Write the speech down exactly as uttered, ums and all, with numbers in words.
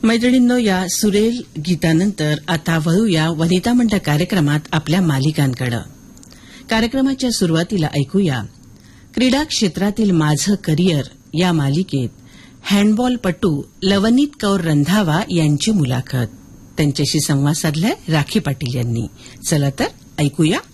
मैत्रिणींनो, या सुरेल गीतानंतर आता वळूया वनिता मंडळ कार्यक्रमात आपल्या मालिकांकडे. कार्यक्रमाच्या सुरुवातीला ऐकूया क्रीडा क्षेत्रातील माझं करिअर या मालिकेत हँडबॉलपटू लवनीत कौर रंधावा यांची मुलाखत. त्यांच्याशी संवाद साधलाय राखी पाटील यांनी. चला तर ऐकूया.